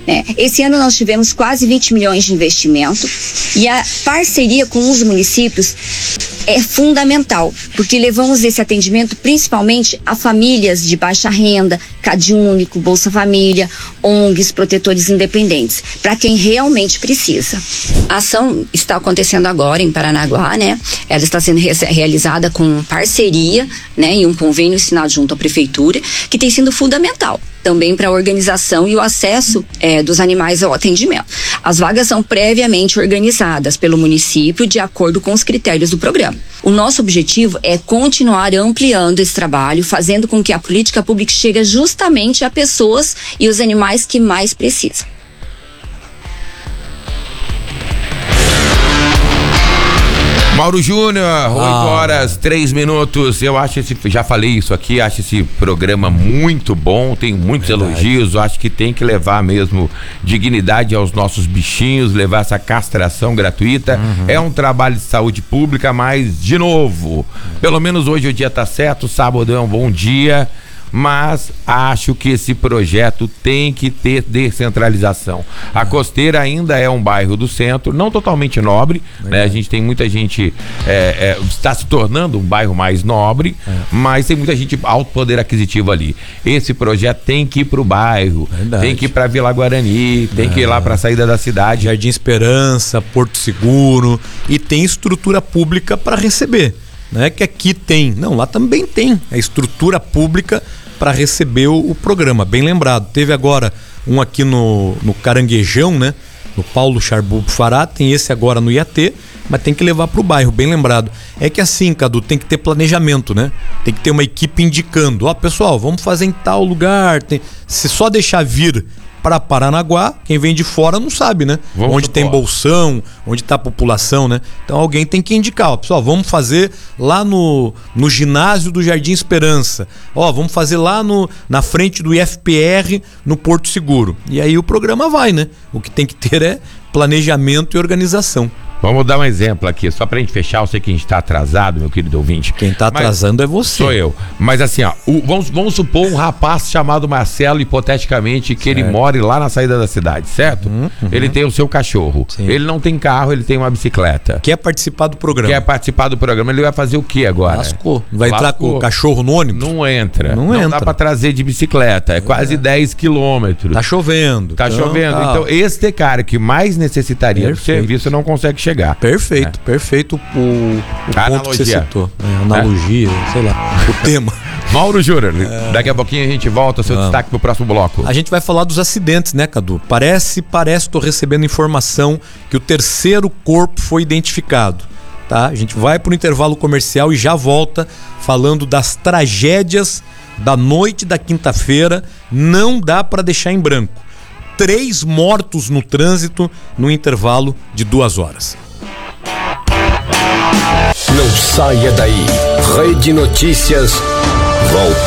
né? Esse ano nós tivemos quase 20 milhões de investimento e a parceria com os municípios é fundamental, porque levamos esse atendimento principalmente a famílias de baixa renda, CadÚnico, Bolsa Família, ONGs, protetores independentes, para quem realmente precisa. A ação está acontecendo agora em Paranaguá, né? Ela está sendo realizada com parceria, né, e um convênio assinado junto à prefeitura, que tem sido fundamental também para a organização e o acesso dos animais ao atendimento. As vagas são previamente organizadas pelo município de acordo com os critérios do programa. O nosso objetivo é continuar ampliando esse trabalho, fazendo com que a política pública chegue justamente a pessoas e os animais que mais precisam. Mauro Júnior, 8h03. Eu acho já falei isso aqui, acho esse programa muito bom, tem muitos elogios, acho que tem que levar mesmo dignidade aos nossos bichinhos, levar essa castração gratuita. É um trabalho de saúde pública, mas, de novo, pelo menos hoje o dia tá certo, sábado é um bom dia, mas acho que esse projeto tem que ter descentralização. A Costeira ainda é um bairro do centro, não totalmente nobre, né? A gente tem muita gente, está se tornando um bairro mais nobre, mas tem muita gente alto poder aquisitivo ali. Esse projeto tem que ir pro bairro, tem que ir pra Vila Guarani, tem que ir lá pra saída da cidade. Jardim Esperança, Porto Seguro, e tem estrutura pública para receber. Não é que aqui tem, não, lá também tem a estrutura pública para receber o programa, bem lembrado. Teve agora um aqui no Caranguejão, né? No Paulo Charbu Fará, tem esse agora no IAT, mas tem que levar para o bairro, bem lembrado. É que assim, Cadu, tem que ter planejamento, né? Tem que ter uma equipe indicando, pessoal, vamos fazer em tal lugar. Se só deixar vir para Paranaguá, quem vem de fora não sabe, né? Onde tem bolsão, onde está a população, né? Então alguém tem que indicar, pessoal, vamos fazer lá no ginásio do Jardim Esperança, vamos fazer lá na frente do IFPR, no Porto Seguro. E aí o programa vai, né? O que tem que ter é planejamento e organização. Vamos dar um exemplo aqui, só pra gente fechar. Eu sei que a gente tá atrasado, meu querido ouvinte. Quem tá atrasando é você. Sou eu. Mas assim, vamos supor um rapaz chamado Marcelo, hipoteticamente, que ele more lá na saída da cidade, certo? Ele tem o seu cachorro. Sim. Ele não tem carro, ele tem uma bicicleta. Quer participar do programa. Ele vai fazer o que agora? Lascou. Vai entrar com o cachorro no ônibus? Não entra. Não dá pra trazer de bicicleta. É quase 10 quilômetros. Tá chovendo. Então, esse cara que mais necessitaria do serviço não consegue chegar. Perfeito. O ponto que você citou. Analogia, sei lá, o tema. Mauro Júnior, daqui a pouquinho a gente volta, seu destaque pro próximo bloco. A gente vai falar dos acidentes, né, Cadu? Parece, tô recebendo informação que o terceiro corpo foi identificado, tá? A gente vai pro intervalo comercial e já volta falando das tragédias da noite da quinta-feira. Não dá para deixar em branco. 3 mortos no trânsito no intervalo de 2 horas. Não saia daí. Rede Notícias volta.